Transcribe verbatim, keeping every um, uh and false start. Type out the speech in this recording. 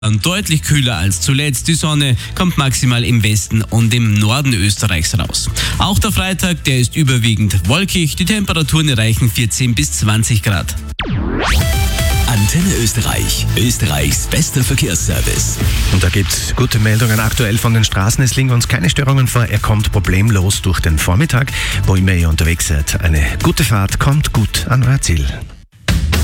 Deutlich kühler als zuletzt. Die Sonne kommt maximal im Westen und im Norden Österreichs raus. Auch der Freitag, der ist überwiegend wolkig. Die Temperaturen erreichen vierzehn bis zwanzig Grad. Antenne Österreich, Österreichs bester Verkehrsservice. Und da gibt's gute Meldungen aktuell von den Straßen. Es liegen uns keine Störungen vor. Er kommt problemlos durch den Vormittag. Wo immer ihr unterwegs seid, eine gute Fahrt, kommt gut an euer Ziel.